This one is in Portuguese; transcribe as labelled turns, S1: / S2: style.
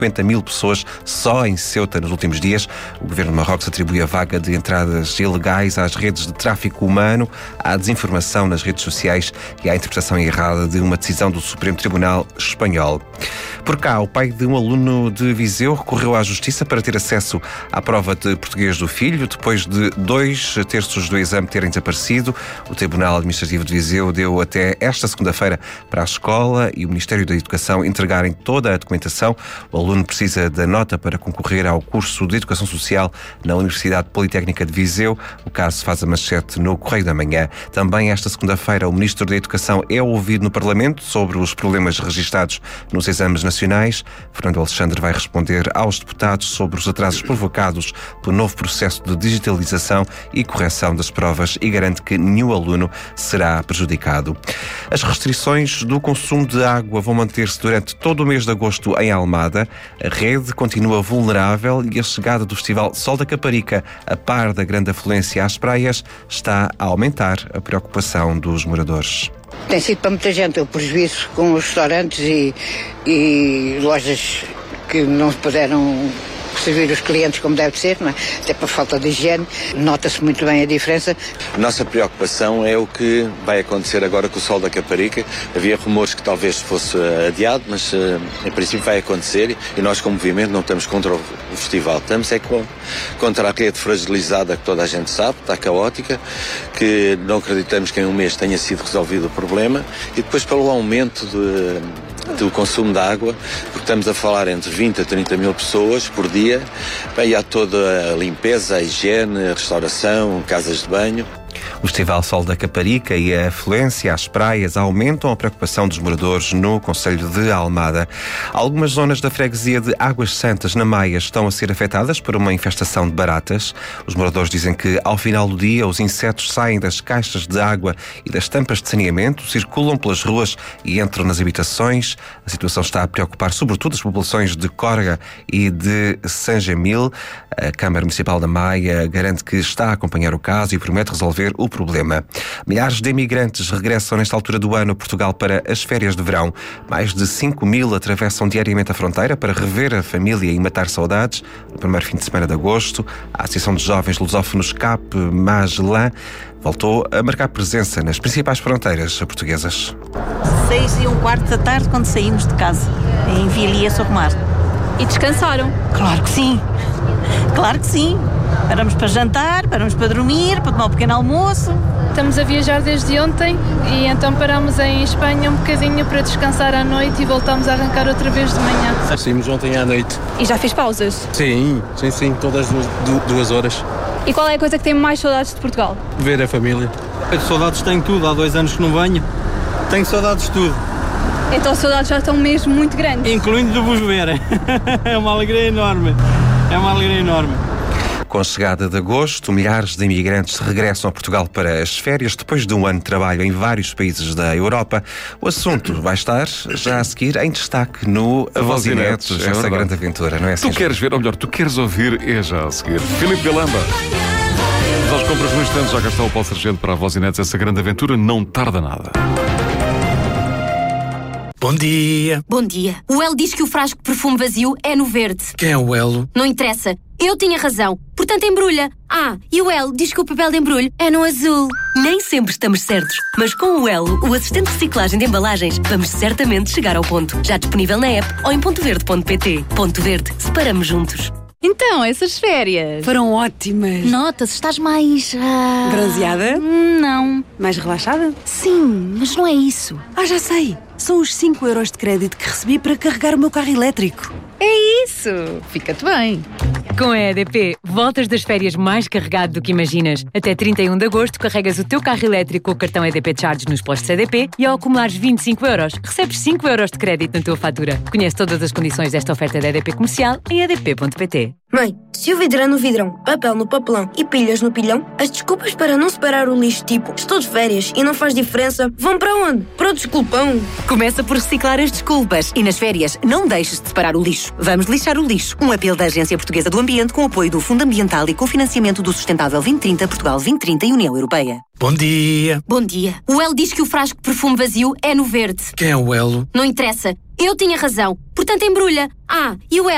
S1: 50 mil pessoas só em Ceuta nos últimos dias. O governo de Marrocos atribui a vaga de entradas ilegais às redes de tráfico humano, à desinformação nas redes sociais e à interpretação errada de uma decisão do Supremo Tribunal espanhol. Por cá, o pai de um aluno de Viseu recorreu à Justiça para ter acesso à prova de português do filho, depois de 2/3 do exame terem desaparecido. O Tribunal Administrativo de Viseu deu até esta segunda-feira para a escola e o Ministério da Educação entregarem toda a documentação. O aluno precisa da nota para concorrer ao curso de Educação Social na Universidade Politécnica de Viseu. O caso faz a manchete no Correio da Manhã. Também esta segunda-feira, o Ministro da Educação é ouvido no Parlamento sobre os problemas registados nos exames nacionais. Fernando Alexandre vai responder aos deputados sobre os atrasos provocados pelo novo processo de digitalização e correção das provas e garante que nenhum aluno será prejudicado. As restrições do consumo de água vão manter-se durante todo o mês de agosto em Almada. A rede continua vulnerável e a chegada do Festival Sol da Caparica, a par da grande afluência às praias, está a aumentar a preocupação dos moradores.
S2: Tem sido para muita gente o prejuízo com os restaurantes e lojas que não puderam servir os clientes como deve ser, não é? Até por falta de higiene. Nota-se muito bem a diferença.
S3: A nossa preocupação é o que vai acontecer agora com o Sol da Caparica. Havia rumores que talvez fosse adiado, mas em princípio vai acontecer e nós como movimento não estamos contra o festival. Estamos contra a rede fragilizada que toda a gente sabe, está caótica, que não acreditamos que em um mês tenha sido resolvido o problema e depois pelo aumento do consumo de água, porque estamos a falar entre 20 a 30 mil pessoas por dia, e há toda a limpeza, a higiene, a restauração, casas de banho.
S1: O Festival Sol da Caparica e a afluência às praias aumentam a preocupação dos moradores no concelho de Almada. Algumas zonas da freguesia de Águas Santas, na Maia, estão a ser afetadas por uma infestação de baratas. Os moradores dizem que, ao final do dia, os insetos saem das caixas de água e das tampas de saneamento, circulam pelas ruas e entram nas habitações. A situação está a preocupar sobretudo as populações de Córrega e de Sanjamil. A Câmara Municipal da Maia garante que está a acompanhar o caso e promete resolver o problema. Milhares de imigrantes regressam nesta altura do ano a Portugal para as férias de verão. Mais de 5 mil atravessam diariamente a fronteira para rever a família e matar saudades. No primeiro fim de semana de agosto, a Associação de Jovens Lusófonos CAP Magellan voltou a marcar presença nas principais fronteiras portuguesas.
S4: 6:15 da tarde, quando saímos de casa, em Vilia sobre Mar.
S5: E descansaram?
S4: Claro que sim. Claro que sim. Paramos para jantar, paramos para dormir, para tomar um pequeno almoço.
S5: Estamos a viajar desde ontem e então paramos em Espanha um bocadinho para descansar à noite e voltamos a arrancar outra vez de manhã.
S6: Saímos ontem à noite.
S5: E já fez pausas?
S6: Sim, todas 2 horas.
S5: E qual é a coisa que tem mais saudades de Portugal?
S6: Ver a família.
S7: Saudades tenho tudo, há 2 anos que não venho. Tenho saudades de tudo.
S5: Então as saudades já estão mesmo muito grandes.
S7: Incluindo de vos ver. É uma alegria enorme.
S1: Com a chegada de agosto, milhares de imigrantes regressam a Portugal para as férias depois de um ano de trabalho em vários países da Europa. O assunto vai estar já a seguir em destaque no Vozinetes, essa grande aventura, não é assim?
S8: Tu queres ver, ou melhor, tu queres ouvir, é já a seguir. Filipe Galamba. Às compras no instante, já cá está o Paulo Sargento para a Vozinetes. Essa grande aventura não tarda nada.
S9: Bom dia.
S10: Bom dia. O Elo diz que o frasco de perfume vazio é no verde.
S9: Quem é o Elo?
S10: Não interessa. Eu tinha razão. Portanto, embrulha. E o Elo diz que o papel de embrulho é no azul.
S11: Nem sempre estamos certos, mas com o Elo, o assistente de reciclagem de embalagens, vamos certamente chegar ao ponto. Já disponível na app ou em pontoverde.pt. Ponto Verde. Separamos juntos.
S5: Então, essas férias
S12: foram ótimas.
S13: Nota-se, estás mais...
S12: bronzeada?
S13: Não.
S12: Mais relaxada?
S13: Sim, mas não é isso.
S12: Já sei. São os 5 euros de crédito que recebi para carregar o meu carro elétrico.
S14: É isso! Fica-te bem! Com a EDP, voltas das férias mais carregado do que imaginas. Até 31 de agosto, carregas o teu carro elétrico com o cartão EDP Charge nos postos EDP e ao acumulares 25 euros, recebes 5 euros de crédito na tua fatura. Conhece todas as condições desta oferta da EDP Comercial em edp.pt.
S15: Mãe, se o vidro é no vidrão, papel no papelão e pilhas no pilhão, as desculpas para não separar o lixo, tipo, estou de férias e não faz diferença, vão para onde? Para o desculpão.
S11: Começa por reciclar as desculpas e nas férias não deixes de separar o lixo. Vamos lixar o lixo. Um apelo da Agência Portuguesa do Ambiente com apoio do Fundo Ambiental e cofinanciamento do Sustentável 2030, Portugal 2030 e União Europeia.
S9: Bom dia.
S10: Bom dia. O Elo diz que o frasco de perfume vazio é no verde.
S9: Quem é o Elo?
S10: Não interessa. Eu tinha razão. Portanto, embrulha. E o Elo